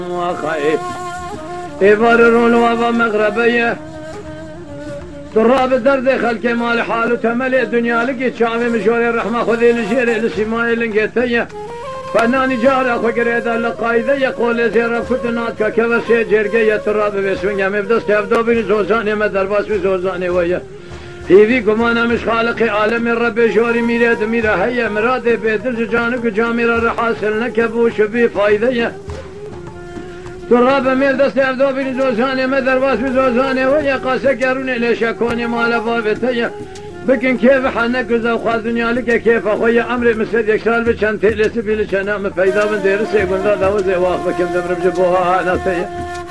وخير يبررون وابا مغربية تراب الدرد خلق مال حال وتملي الدنيا لقيت شامي مشوري الرحمة خذي لشيري لسماي لنقيتية فناني جارة خقريدا لقايدة يقول زيرا كتناتك كبسي جرقية تراب بسوينيا مبدس تفدو بني زوزاني مدرباس بزوزاني ويا هيفيكم انا مش خالقي عالم الرب جوري ميراد ميرا هيا مرادي بيدرج جانك جاميرا رحاسل نكبوش بي فايدة تراب ميل دست افدو بني زوزاني مدرباس بزوزاني ويا قاسا قروني ليش اكوني مال بابتيا بكن كيف حنك وزا وخاز دنيا لك كيف اخويا عمري مسد يكسال بشان تيلس بيلش انا مفيدا من ديرس يقول لا وزي واخ بكم دمر بجبوها انا سيا